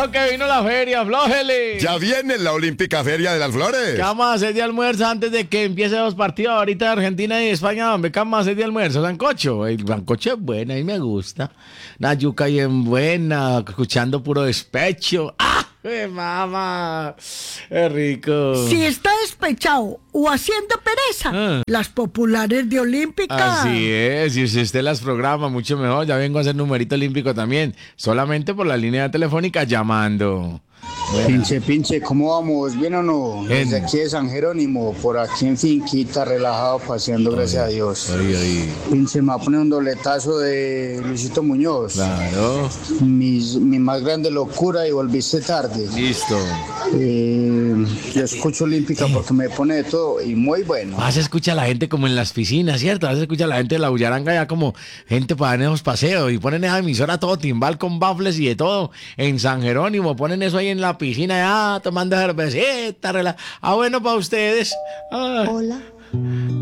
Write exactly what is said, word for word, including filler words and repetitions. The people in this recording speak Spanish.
Chino, que vino la feria, aflójele. Ya viene la Olímpica Feria de las Flores. ¿Qué vamos a hacer de almuerzo antes de que empiece los partidos ahorita de Argentina y España? Hombre, ¿qué vamos a hacer de almuerzo? Sancocho. El sancocho es bueno, a mí me gusta. Una yuca bien buena, escuchando puro despecho. ¡Ah! ¡Eh, mamá! ¡Es rico! Si está despechado o haciendo pereza, Ah. las populares de Olímpica. Así es, y si usted las programa, mucho mejor. Ya vengo a hacer numerito olímpico también, solamente por la línea telefónica llamando. Pinche, pinche, ¿cómo vamos? ¿Bien o no? Bien. Desde aquí de San Jerónimo, por aquí en Finquita, relajado, paseando, gracias a Dios. Oye, oye, Pinche, me va a poner un dobletazo de Luisito Muñoz. claro, Mis- mi más grande locura y volviste tarde. listo. Eh, yo escucho Olímpica porque me pone de todo y muy bueno. Más se escucha a la gente como en las piscinas, ¿cierto? A veces se escucha a la gente de la Bullaranga ya como gente para dar esos paseos y ponen esa emisora todo timbal con bafles y de todo en San Jerónimo, ponen eso ahí en la piscina ya tomando cervecita, rela- ah bueno para ustedes. Ay. Hola,